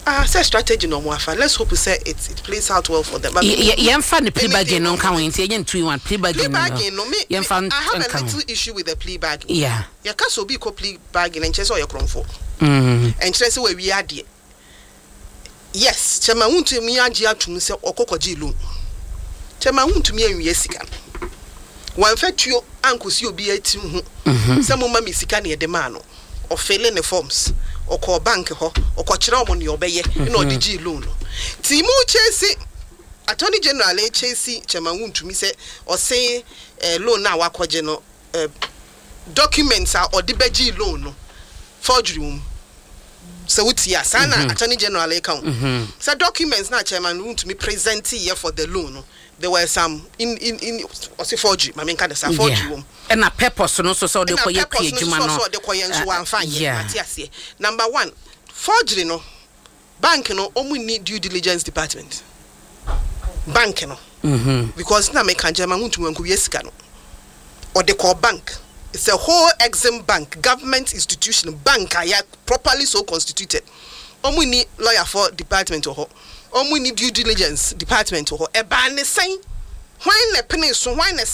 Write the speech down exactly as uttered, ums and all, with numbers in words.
Ah, say strategy no more. Let's hope we say it it plays out well for them. Yem fan the plea bargain no can win. Yen two one plea bargain. Plea bargain no me. I have a little issue with the plea bargain. Yeah. You can so be co plea bargain and chase all your cromfo. Mm. And chase where we are there. Yes, chema wuntu mi agi atum se okokoji loan. Chema wuntu mi enwie sika. Wan fatuo ankosi obi atim hu. Se mo ma mi sika ne de ma no. O fill the forms. Oko bank ho okochira omo ne obeye na odigi loan no ti mu chesi attorney general e chesi chema wuntumi se o say loan na wakoje no documents are odibegi loan no forgery um so wuti ya sana attorney general e count so documents na chairman wuntumi present here for the loan no there were some in in in or say forgery my main kind of forgery um and a purpose no so so de koye kujuma no so de koye nso wan fa ye matiase number one forgery no bank no omu need due diligence department bank no mhm because na make kanjama muntu wanku yesika no or the core bank it's a whole exim bank government institution bank aya properly so constituted omu need lawyer for department or omu need due diligence department or e ba ne sen why na penny so why na